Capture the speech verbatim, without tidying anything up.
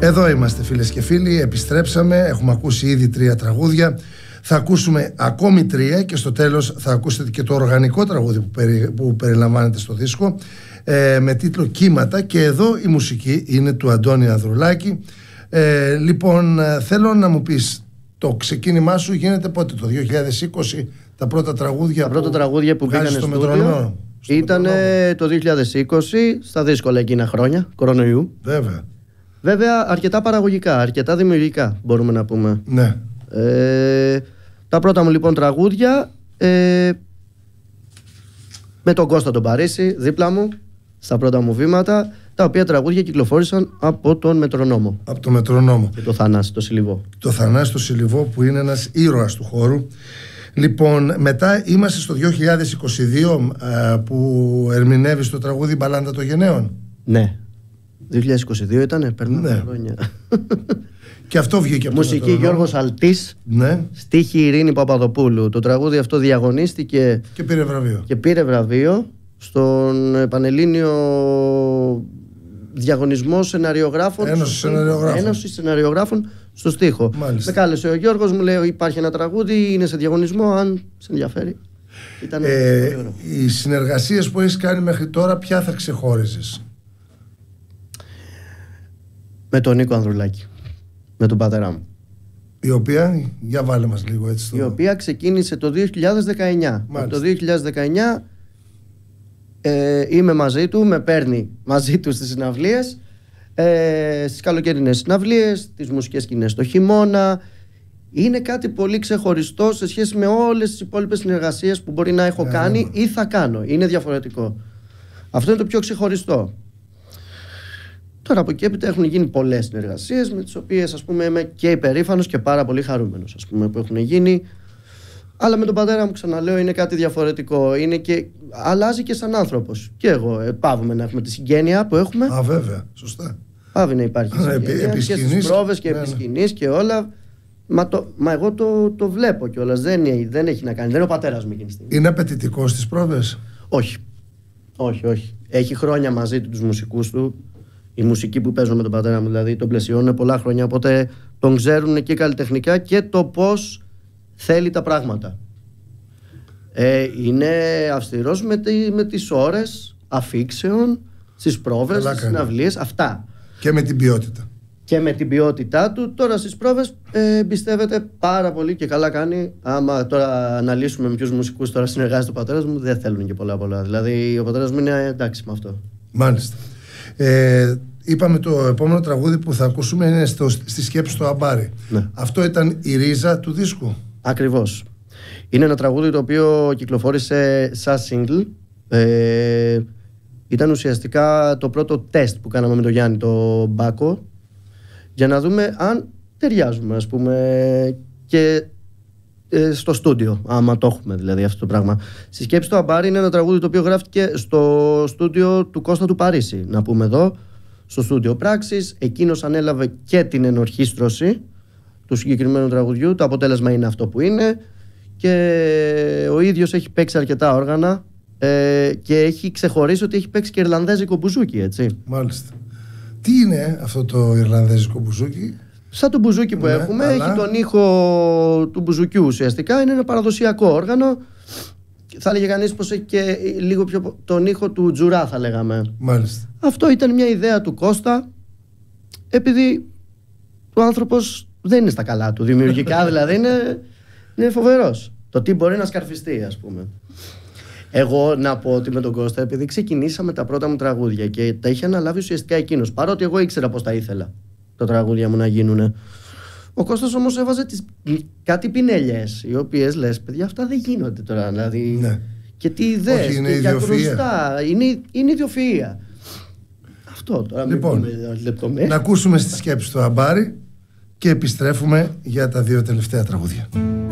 Εδώ είμαστε φίλες και φίλοι, επιστρέψαμε, έχουμε ακούσει ήδη τρία τραγούδια. Θα ακούσουμε ακόμη τρία και στο τέλος θα ακούσετε και το οργανικό τραγούδι που, περι, που περιλαμβάνεται στο δίσκο, ε, με τίτλο Κύματα, και εδώ η μουσική είναι του Αντώνη Ανδρουλάκη. Ε, λοιπόν, θέλω να μου πεις, το ξεκίνημά σου γίνεται πότε, το δύο χιλιάδες είκοσι, τα πρώτα τραγούδια, τα πρώτα που, τραγούδια που πήγαν στο μετρονόμο ήταν το δύο χιλιάδες είκοσι, στα δύσκολα εκείνα χρόνια κορονοϊού. Βέβαια. Βέβαια αρκετά παραγωγικά, αρκετά δημιουργικά μπορούμε να πούμε. Ναι. Ε, τα πρώτα μου λοιπόν τραγούδια, ε, με τον Κώστα τον Παρίσι δίπλα μου στα πρώτα μου βήματα, τα οποία τραγούδια κυκλοφόρησαν από τον Μετρονόμο. Από τον Μετρονόμο. Και το Θανάση το Σιλιβό. Το Θανάση το Σιλιβό, που είναι ένας ήρωας του χώρου. Λοιπόν, μετά είμαστε στο δύο χιλιάδες είκοσι δύο, α, που ερμηνεύεις το τραγούδι Μπαλάντα των Γενναίων. Ναι. δύο χιλιάδες είκοσι δύο ήτανε, περνάμε ναι. χρόνια. Και αυτό βγήκε από μουσική Γιώργος Αλτής, ναι. στίχη Ειρήνη Παπαδοπούλου. Το τραγούδι αυτό διαγωνίστηκε και πήρε βραβείο. Και πήρε βραβείο στον Πανελλήνιο Διαγωνισμό Σεναριογράφων. Ένωση Σεναριογράφων. Ένωση Σεναριογράφων στο στίχο. Μάλιστα. Με κάλεσε ο Γιώργος, μου λέει: υπάρχει ένα τραγούδι, είναι σε διαγωνισμό, αν σε ενδιαφέρει. Ήταν ε, οι συνεργασίες που έχεις κάνει μέχρι τώρα, ποια θα ξεχώριζες? Με τον Νίκο Ανδρουλάκη. Με τον πατέρα μου. Η οποία, για βάλε μας λίγο έτσι το... Η οποία ξεκίνησε το δύο χιλιάδες δεκαεννιά. Το δύο χιλιάδες δεκαεννιά ε, είμαι μαζί του, με παίρνει μαζί του στις συναυλίες, ε, στις καλοκαιρινές συναυλίες, τις μουσικές σκηνές το χειμώνα. Είναι κάτι πολύ ξεχωριστό σε σχέση με όλες τις υπόλοιπες συνεργασίες που μπορεί να έχω yeah, κάνει yeah. ή θα κάνω. Είναι διαφορετικό. Αυτό είναι το πιο ξεχωριστό. Τώρα από εκεί έπειτα έχουν γίνει πολλές συνεργασίες, με τις οποίες ας πούμε είμαι και υπερήφανος και πάρα πολύ χαρούμενος, ας πούμε, που έχουν γίνει. Αλλά με τον πατέρα μου, ξαναλέω, είναι κάτι διαφορετικό. Είναι και... αλλάζει και σαν άνθρωπος. Και εγώ ε, πάβουμε να έχουμε τη συγγένεια που έχουμε. Α, βέβαια, σωστά. Πάβει να υπάρχει συγγένεια επί, και στις πρόβες και ναι, επί σκηνής και όλα. Μα, το, μα εγώ το, το βλέπω κιόλας. Δεν, δεν έχει να κάνει. Δεν είναι ο πατέρας μου εκείνη τη στιγμή. Είναι απαιτητικός στις πρόβες? Όχι. Όχι, όχι. Έχει χρόνια μαζί του τους μουσικούς του. Η μουσική που παίζουν με τον πατέρα μου, δηλαδή, τον πλαισιώνουν πολλά χρόνια. Οπότε τον ξέρουν και καλλιτεχνικά και το πώς θέλει τα πράγματα. Ε, είναι αυστηρός με, τη, με τις ώρες αφήξεων, στις πρόβες, στις συναυλίες, αυτά. Και με την ποιότητα. Και με την ποιότητά του. Τώρα στις πρόβες ε, εμπιστεύεται πάρα πολύ και καλά κάνει. Άμα τώρα αναλύσουμε με ποιους μουσικούς τώρα συνεργάζεται ο πατέρας μου, δεν θέλουν και πολλά πολλά. Δηλαδή ο πατέρας μου είναι εντάξει με αυτό. Μάλιστα. Ε, είπαμε το επόμενο τραγούδι που θα ακούσουμε είναι στο, στη σκέψη του Αμπάρη. Ναι. Αυτό ήταν η ρίζα του δίσκου. Ακριβώς. Είναι ένα τραγούδι το οποίο κυκλοφόρησε σαν single. Ε, ήταν ουσιαστικά το πρώτο τεστ που κάναμε με τον Γιάννη το Μπάκο, για να δούμε αν ταιριάζουμε, ας πούμε, και ε, στο στούντιο, άμα το έχουμε δηλαδή αυτό το πράγμα. Στη σκέψη του Αμπάρη είναι ένα τραγούδι το οποίο γράφτηκε στο στούντιο του Κώστα του Παρίσι, να πούμε εδώ, στο στούντιο Πράξης. Εκείνος ανέλαβε και την ενορχήστρωση του συγκεκριμένου τραγουδιού. Το αποτέλεσμα είναι αυτό που είναι. Και ο ίδιος έχει παίξει αρκετά όργανα ε, και έχει ξεχωρίσει ότι έχει παίξει και ιρλανδέζικο μπουζούκι, έτσι. Μάλιστα. Τι είναι αυτό το ιρλανδέζικο μπουζούκι? Σαν το μπουζούκι που ναι, έχουμε, αλλά... έχει τον ήχο του μπουζουκιού ουσιαστικά. Είναι ένα παραδοσιακό όργανο. Θα έλεγε κανείς πως έχει και λίγο πιο τον ήχο του τζουρά, θα λέγαμε. Μάλιστα. Αυτό ήταν μια ιδέα του Κώστα, επειδή ο άνθρωπος δεν είναι στα καλά του δημιουργικά, δηλαδή είναι, είναι φοβερός. Το τι μπορεί να σκαρφιστεί, ας πούμε. Εγώ να πω ότι με τον Κώστα, επειδή ξεκινήσαμε τα πρώτα μου τραγούδια και τα είχε αναλάβει ουσιαστικά εκείνος, παρότι εγώ ήξερα πως τα ήθελα τα τραγούδια μου να γίνουνε. Ο Κώστας όμως έβαζε τις, κάτι πινέλιες, οι οποίες λες, παιδιά, αυτά δεν γίνονται τώρα, δηλαδή. Ναι. Και τι ιδέες, όχι, είναι και για ιδιοφυΐα. κρουστά, είναι, είναι ιδιοφυΐα. Αυτό τώρα. Λοιπόν, να ακούσουμε στη σκέψη του Αμπάρη και επιστρέφουμε για τα δύο τελευταία τραγούδια.